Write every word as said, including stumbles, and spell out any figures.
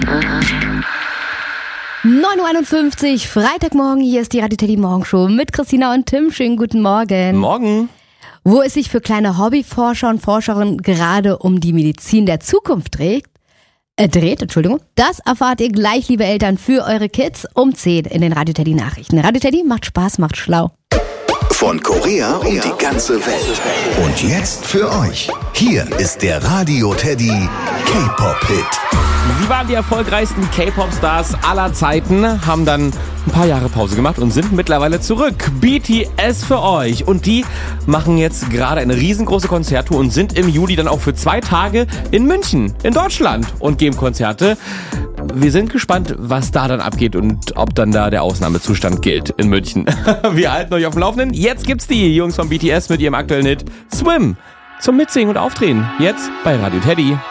neun Uhr einundfünfzig, Freitagmorgen, hier ist die Radio Teddy Morgenshow mit Christina und Tim. Schönen guten Morgen. Morgen. Wo es sich für kleine Hobbyforscher und Forscherinnen gerade um die Medizin der Zukunft dreht, äh, dreht, Entschuldigung, das erfahrt ihr gleich, liebe Eltern, für eure Kids um zehn in den Radio Teddy Nachrichten. Radio Teddy macht Spaß, macht schlau. Von Korea um die ganze Welt. Und jetzt für euch. Hier ist der Radio Teddy K-Pop-Hit. Sie waren die erfolgreichsten K-Pop-Stars aller Zeiten, haben dann ein paar Jahre Pause gemacht und sind mittlerweile zurück. B T S für euch. Und die machen jetzt gerade eine riesengroße Konzerttour und sind im Juli dann auch für zwei Tage in München, in Deutschland, und geben Konzerte. Wir sind gespannt, was da dann abgeht und ob dann da der Ausnahmezustand gilt in München. Wir halten euch auf dem Laufenden. Jetzt gibt's die Jungs von B T S mit ihrem aktuellen Hit Swim zum Mitsingen und Aufdrehen. Jetzt bei Radio Teddy.